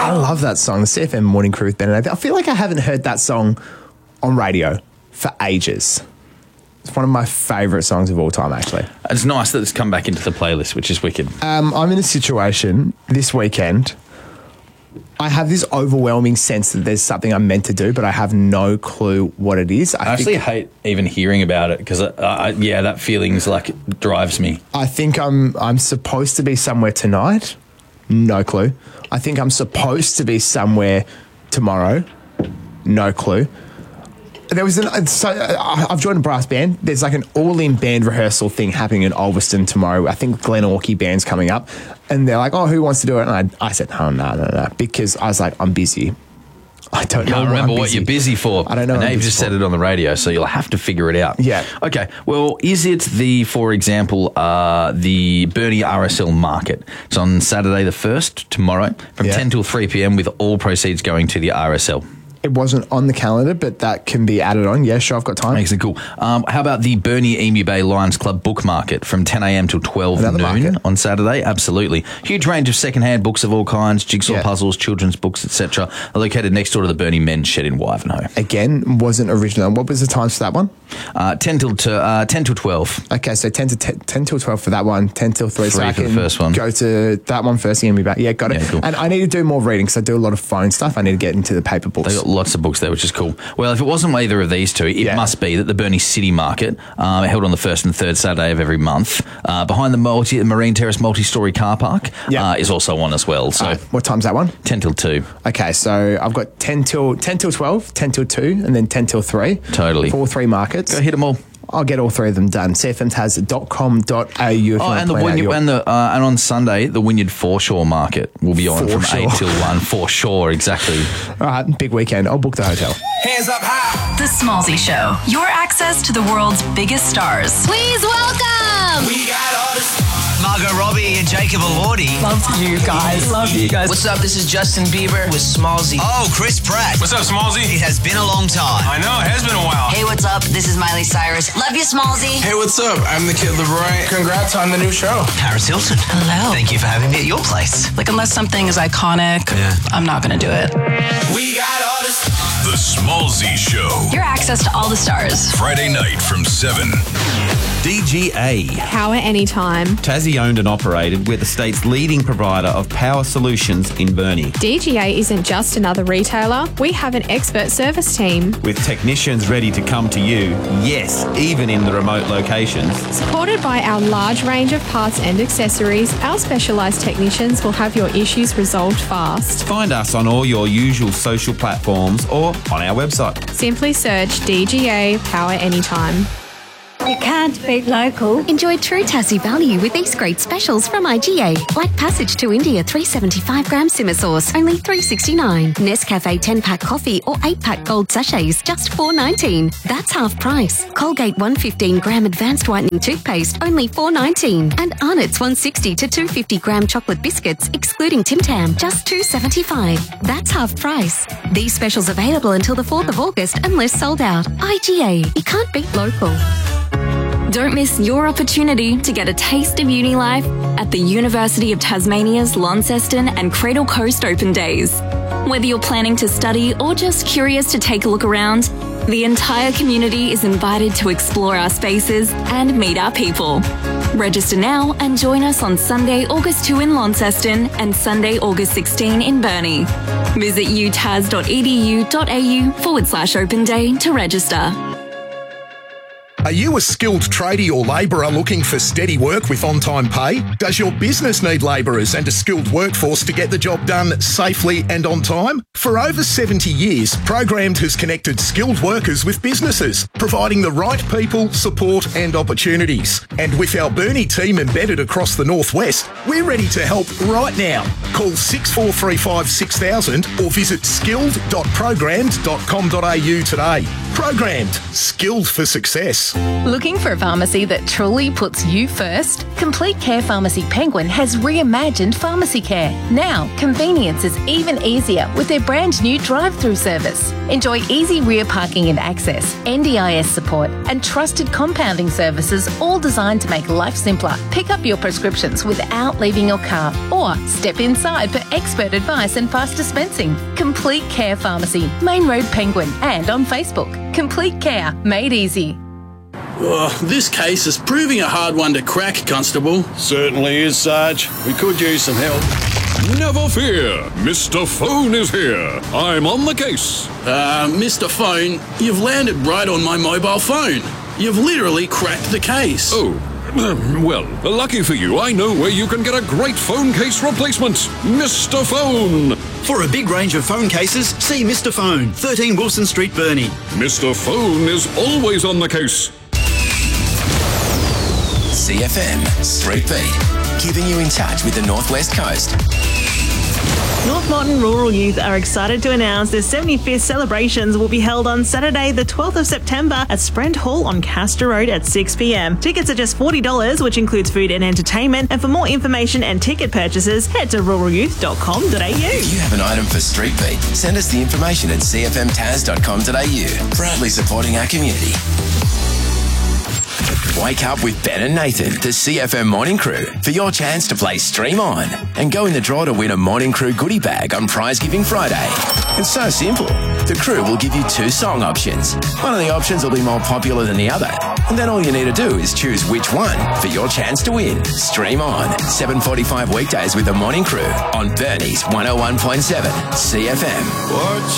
I love that song, the CFM Morning Crew with Ben and I feel like I haven't heard that song on radio for ages. It's one of my favourite songs of all time, actually. It's nice that it's come back into the playlist, which is wicked. I'm in a situation this weekend. I have this overwhelming sense that there's something I'm meant to do, but I have no clue what it is. I actually hate even hearing about it because, that feeling's like drives me. I think I'm supposed to be somewhere tonight. No clue. I think I'm supposed to be somewhere tomorrow. No clue. I've joined a brass band. There's like an all-in band rehearsal thing happening in Ulverston tomorrow. I think Glen Orkey band's coming up. And they're like, oh, who wants to do it? And I said, oh, no. Because I was like, I'm busy. I don't know. Can't remember what you're busy for. I don't know. And now you've just said it on the radio, so you'll have to figure it out. Yeah. Okay. Well, is it for example, the Burnie RSL Market? It's on Saturday the 1st, tomorrow, from 10 till 3 p.m. with all proceeds going to the RSL. It wasn't on the calendar, but that can be added on. Yeah, sure, I've got time. Excellent, cool. How about the Burnie Emu Bay Lions Club book market from 10 a.m. till 12 noon on Saturday? Absolutely. Huge range of second-hand books of all kinds, jigsaw puzzles, children's books, etc. Located next door to the Burnie Men's Shed in Wivenhoe. Again, wasn't original. What was the times for that one? 10 till 12. Okay, so 10 till 12 for that one, 10 till 3. So I for can the first one. Go to that one first, Emu Bay. Yeah, got it. Yeah, cool. And I need to do more reading because I do a lot of phone stuff. I need to get into the paper books. They got lots of books there, which is cool. Well, if it wasn't either of these two, it must be that the Burnie City Market, held on the first and third Saturday of every month, behind the Marine Terrace multi-storey car park, is also on as well. So what time's that one? 10 till 2. Okay, so I've got 10 till 12, 10 till 2, and then 10 till 3. Totally. For all 3 markets. Go hit them all. I'll get all 3 of them done. cfmtaz.com.au. And on Sunday, the Wynyard Foreshore Market will be on from 8 till 1. Foreshore, exactly. All right, big weekend. I'll book the hotel. Hands up high. The Smallzy Show. Your access to the world's biggest stars. Please welcome. We got all this. Margot Robbie and Jacob Elordi. Love you guys. Love you guys. What's up? This is Justin Bieber with Smallzy. Oh, Chris Pratt. What's up, Smallzy? It has been a long time. I know, it has been a while. Hey, what's up? This is Miley Cyrus. Love you, Smallzy. Hey, what's up? I'm the Kid LeBron. Congrats on the new show. Paris Hilton. Hello. Thank you for having me at your place. Like, unless something is iconic, I'm not going to do it. We got all this. The Smallzy Show. Your access to all the stars. Friday night from 7. DGA. Power anytime. Tassie owned and operated. We're the state's leading provider of power solutions in Burnie. DGA isn't just another retailer. We have an expert service team. With technicians ready to come to you, yes, even in the remote locations. Supported by our large range of parts and accessories, our specialised technicians will have your issues resolved fast. Find us on all your usual social platforms or on our website. Simply search DGA Power Anytime. You can't beat local. Enjoy true Tassie value with these great specials from IGA. Like Passage to India 375 gram simmer sauce, only $3.69. Nescafe 10-pack coffee or 8-pack gold sachets, just $4.19. That's half price. Colgate 115 gram advanced whitening toothpaste, only $4.19. And Arnott's 160 to 250 gram chocolate biscuits, excluding Tim Tam, just $2.75. That's half price. These specials available until the 4th of August unless sold out. IGA. You can't beat local. Don't miss your opportunity to get a taste of uni life at the University of Tasmania's Launceston and Cradle Coast Open Days. Whether you're planning to study or just curious to take a look around, the entire community is invited to explore our spaces and meet our people. Register now and join us on Sunday, August 2 in Launceston and Sunday, August 16 in Burnie. Visit utas.edu.au/open day to register. Are you a skilled tradie or labourer looking for steady work with on-time pay? Does your business need labourers and a skilled workforce to get the job done safely and on time? For over 70 years, Programmed has connected skilled workers with businesses, providing the right people, support and opportunities. And with our Burnie team embedded across the Northwest, we're ready to help right now. Call 6435 6000 or visit skilled.programmed.com.au today. Programmed. Skilled for success. Looking for a pharmacy that truly puts you first? Complete Care Pharmacy Penguin has reimagined pharmacy care. Now, convenience is even easier with their brand new drive-through service. Enjoy easy rear parking and access, NDIS support, and trusted compounding services, all designed to make life simpler. Pick up your prescriptions without leaving your car, or step inside for expert advice and fast dispensing. Complete Care Pharmacy, Main Road Penguin, and on Facebook. Complete Care, made easy. Oh, this case is proving a hard one to crack, Constable. Certainly is, Sarge. We could use some help. Never fear, Mr. Phone is here. I'm on the case. Mr. Phone, you've landed right on my mobile phone. You've literally cracked the case. Oh, well, lucky for you, I know where you can get a great phone case replacement. Mr. Phone. For a big range of phone cases, see Mr. Phone, 13 Wilson Street, Burnie. Mr. Phone is always on the case. CFM Street Beat, keeping you in touch with the Northwest Coast. North Moreton Rural Youth are excited to announce their 75th celebrations will be held on Saturday the 12th of September at Sprent Hall on Castor Road at 6 p.m. Tickets are just $40, which includes food and entertainment, and for more information and ticket purchases, head to ruralyouth.com.au. If you have an item for Street Beat, send us the information at cfmtaz.com.au. Proudly supporting our community. Wake up with Ben and Nathan, the CFM Morning Crew, for your chance to play Stream On and go in the draw to win a Morning Crew goodie bag on Prize Giving Friday. It's so simple. The crew will give you 2 song options. One of the options will be more popular than the other, and then all you need to do is choose which one for your chance to win. Stream On, 7:45 weekdays with the Morning Crew on Burnie's 101.7 CFM.